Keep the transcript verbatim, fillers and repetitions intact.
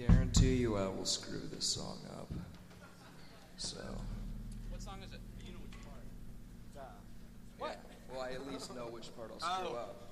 guarantee you I will screw this song up. So. What song is it? You know which part. Uh, what? Yeah. Well, I at least know which part I'll screw oh. up.